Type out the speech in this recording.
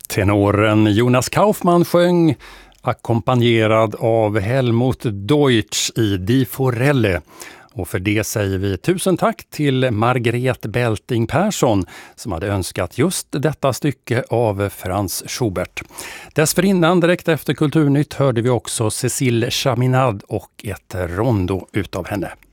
Tenoren Jonas Kaufmann sjöng ackompanjerad av Helmut Deutsch i Die Forelle. Och för det säger vi tusen tack till Margret Belting Persson som hade önskat just detta stycke av Franz Schubert. Dessförinnan, direkt efter Kulturnytt, hörde vi också Cécile Chaminade och ett rondo utav henne.